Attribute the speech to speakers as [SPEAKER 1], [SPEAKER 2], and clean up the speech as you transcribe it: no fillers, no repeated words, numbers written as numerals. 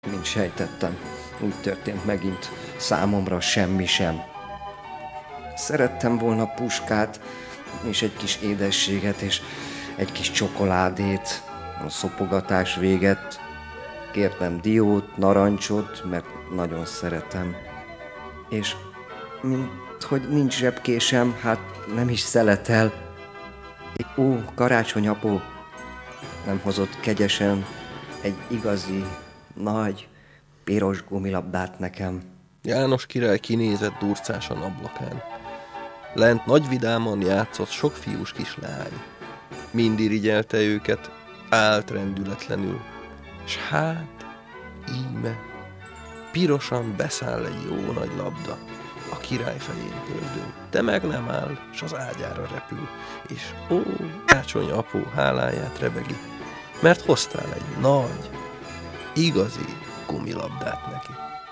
[SPEAKER 1] Mint sejtettem, úgy történt megint számomra semmi sem. Szerettem volna puskát, és egy kis édességet, és egy kis csokoládét, a szopogatás véget. Kértem diót, narancsot, mert nagyon szeretem. És mint hogy nincs zsebkésem, hát nem is szeletel. Ó, karácsonyapó, nem hozott kegyesen egy igazi, nagy, piros gumilabdát nekem.
[SPEAKER 2] János király kinézett durcásan ablakán. Lent nagyvidáman játszott sok fiús kislány. Mind irigyelte őket, állt rendületlenül. S hát, íme, pirosan beszáll egy jó nagy labda a király felén köldön, de meg nem áll, s az ágyára repül, és ó, karácsony apó háláját rebegi, mert hoztál egy nagy, igazi gumilabdát neki.